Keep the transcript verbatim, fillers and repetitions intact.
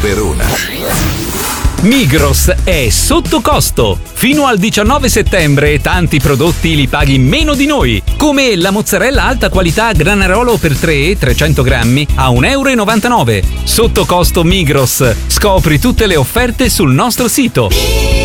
Verona. Migros è sotto costo. Fino al diciannove settembre tanti prodotti li paghi meno di noi, come la mozzarella alta qualità Granarolo per tre, trecento grammi a un euro e novantanove. Sotto costo Migros. Scopri tutte le offerte sul nostro sito.